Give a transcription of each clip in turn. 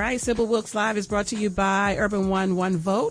right. Sybil Wilkes Live is brought to you by Urban One Vote.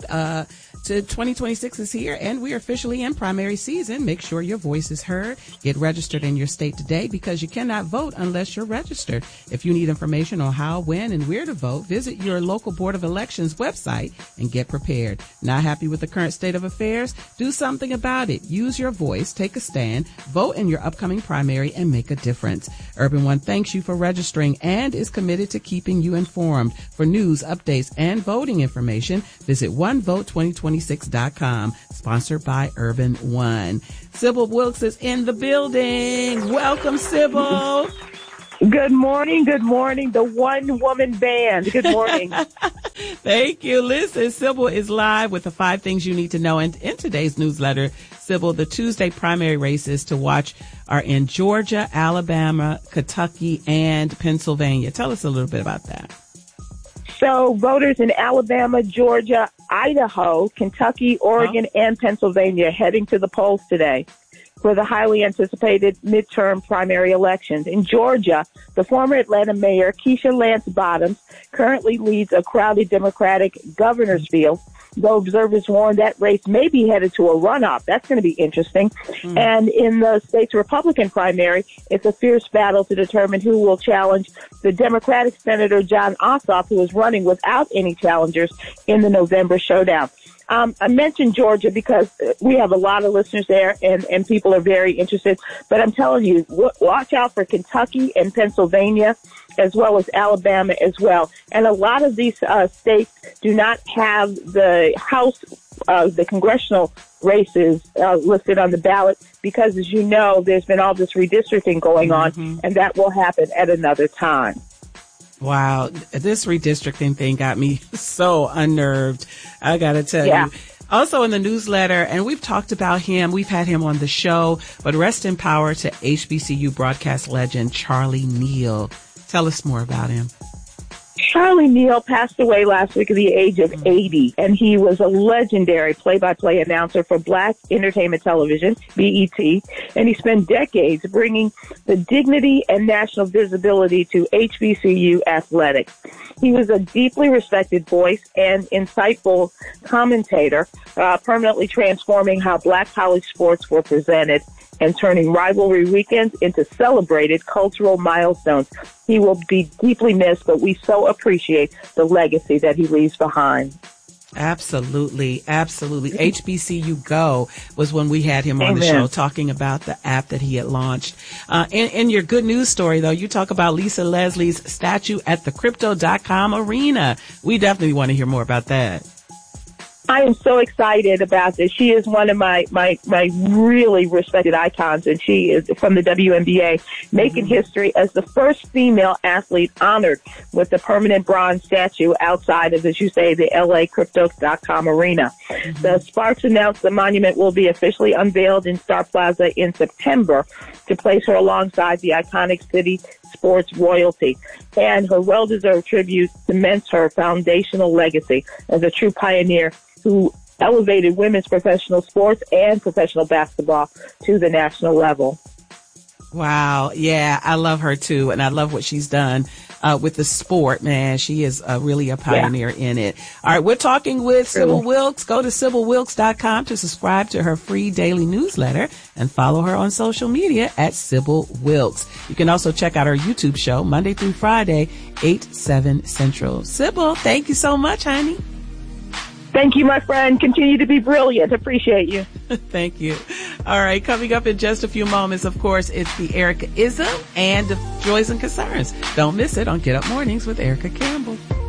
2026 is here, and we are officially in primary season. Make sure your voice is heard. Get registered in your state today because you cannot vote unless you're registered. If you need information on how, when, and where to vote, visit your local Board of Elections website and get prepared. Not happy with the current state of affairs? Do something about it. Use your voice, take a stand, vote in your upcoming primary, and make a difference. Urban One thanks you for registering and is committed to keeping you informed. For news, updates, and voting information, visit OneVote2026.com. Sponsored by Urban One. Sybil Wilkes is in the building. Welcome, Sybil. Good morning. Good morning. The one woman band. Good morning. Thank you. Listen, Sybil is live with the 5 things you need to know. And in today's newsletter, Sybil, the Tuesday primary races to watch are in Georgia, Alabama, Kentucky, and Pennsylvania. Tell us a little bit about that. So voters in Alabama, Georgia, Idaho, Kentucky, Oregon, and Pennsylvania heading to the polls today for the highly anticipated midterm primary elections. In Georgia, the former Atlanta mayor, Keisha Lance Bottoms, currently leads a crowded Democratic governor's field, though observers warn that race may be headed to a runoff. That's going to be interesting. And in the state's Republican primary, it's a fierce battle to determine who will challenge the Democratic Senator Jon Ossoff, who is running without any challengers in the November showdown. I mentioned Georgia because we have a lot of listeners there and people are very interested. But I'm telling you, watch out for Kentucky and Pennsylvania as well as Alabama as well. And a lot of these states do not have the House, the congressional races listed on the ballot because, as you know, there's been all this redistricting going on, and that will happen at another time. Wow, this redistricting thing got me so unnerved. I got to tell you. Also in the newsletter, and we've talked about him, we've had him on the show, but rest in power to HBCU broadcast legend Charlie Neal. Tell us more about him. Charlie Neal passed away last week at the age of 80, and he was a legendary play-by-play announcer for Black Entertainment Television, BET, and he spent decades bringing the dignity and national visibility to HBCU athletics. He was a deeply respected voice and insightful commentator, permanently transforming how Black college sports were presented and turning rivalry weekends into celebrated cultural milestones. He will be deeply missed, but we so appreciate the legacy that he leaves behind. Absolutely. Absolutely. HBCU Go was when we had him on the show talking about the app that he had launched. In your good news story, though, you talk about Lisa Leslie's statue at the Crypto.com arena. We definitely want to hear more about that. I am so excited about this. She is one of my really respected icons, and she is from the WNBA, making history as the first female athlete honored with the permanent bronze statue outside of, as you say, the LA Crypto.com arena. The Sparks announced the monument will be officially unveiled in Star Plaza in September to place her alongside the iconic city sports royalty. And her well-deserved tribute cements her foundational legacy as a true pioneer who elevated women's professional sports and professional basketball to the national level. Wow. Yeah, I love her too. And I love what she's done with the sport, man. She is really a pioneer in it. All right. We're talking with Sybil Wilkes. Go to SybilWilkes.com to subscribe to her free daily newsletter and follow her on social media at Sybil Wilkes. You can also check out our YouTube show Monday through Friday, 8/7 Central. Sybil, thank you so much, honey. Thank you, my friend. Continue to be brilliant. Appreciate you. Thank you. All right. Coming up in just a few moments, of course, it's the Erica-ism and the Joys and Concerns. Don't miss it on Get Up Mornings with Erica Campbell.